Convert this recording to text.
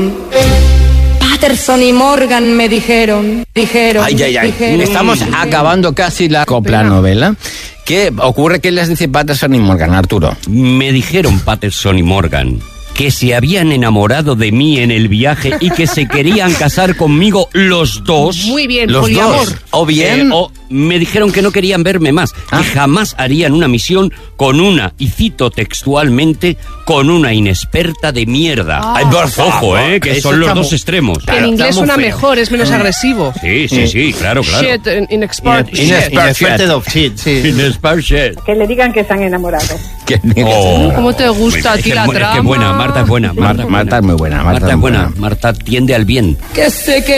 dijeron. Patterson y Morgan me dijeron. Ay. Estamos acabando casi la copla-novela. ¿Qué ocurre? ¿Qué les dice Patterson y Morgan, Arturo? Me dijeron Patterson y Morgan que se habían enamorado de mí en el viaje y que se querían casar conmigo los dos. Muy bien, Los poliamor. dos. O bien... O me dijeron que no querían verme más, que jamás harían una misión con una, y cito textualmente, con una inexperta de mierda. Ay, por favor, Ojo, que eso son los está dos extremos. Que en inglés suena mejor, es menos agresivo. Sí, claro. Shit, inexpert shit. Inexpert of shit, sí. Inexpert shit. Que le digan que se han enamorado. ¿Cómo te gusta a ti la trama? Es que buena, Marta es buena. Marta es muy buena. Marta es buena. Marta tiende al bien. Que sé que